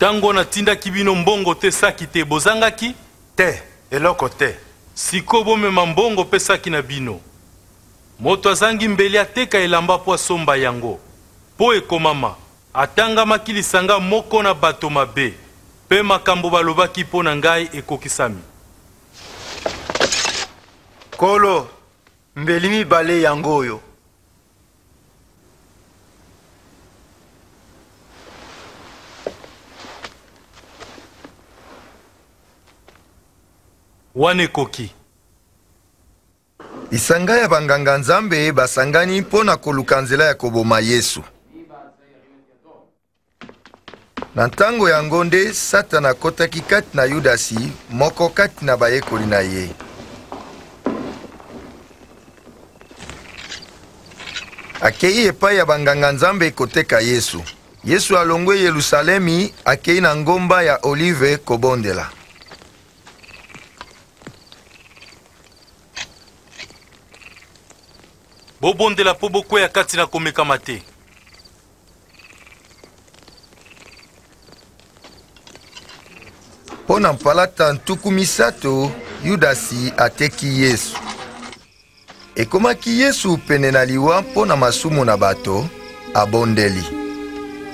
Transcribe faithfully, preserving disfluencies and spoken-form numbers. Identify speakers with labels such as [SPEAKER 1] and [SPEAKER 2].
[SPEAKER 1] Tango na tinda kibino mbongo te saki te bozangaki?
[SPEAKER 2] Te, eloko te.
[SPEAKER 1] Siko bomema mbongo pe saki na bino. Moto azangi mbeli ateka elamba po asomba yango. Po ekomama, atangamaki lisanga moko na bato mabe. Pe makambo balobaki po na ngai ekokisami.
[SPEAKER 2] Kolo, mbeli mibale yango oyo.
[SPEAKER 1] Wane koki.
[SPEAKER 3] Lisanga ya banganga nzambe basangani mpona koluka nzela ya koboma Yesu. Na ntango yango nde Satana akotaki kati na Yudasi, moko kati na bayekoli na ye. Akei epai ya banganga nzambe koteka Yesu. Yesu alongwe Yerusalemi, akei na ngomba ya Olive kobondela.
[SPEAKER 1] Bobondela po bokwea kati na komekama te.
[SPEAKER 3] Pona mpalata ntuku misato, Yudasi ateki Yesu. Ekomaki Yesu pene na liwa mpona masumu na bato, abondeli.